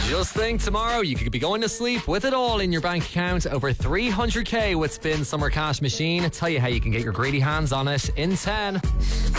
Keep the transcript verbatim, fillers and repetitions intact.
Just think, tomorrow you could be going to sleep with it all in your bank account. Over three hundred k with Spin Summer Cash Machine. Tell you how you can get your greedy hands on it in ten.